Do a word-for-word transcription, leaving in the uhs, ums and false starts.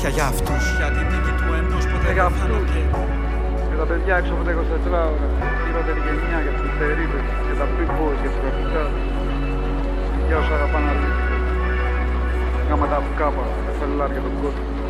αλήθεια για αυτούς. Για την τύχη του έμπρος ποτέ για δεν θα αυτούς. νοκέται. Για τα παιδιά έξω από τα είκοσι τέσσερα ώρα. Χειρότερη γενιά για τους τερίδες, για τα big boys, για τους γραφικάδες. Για όσους αγαπάνε αλήθεια. Γάμα τα κάπα, τα φελάρια τον κόσμο.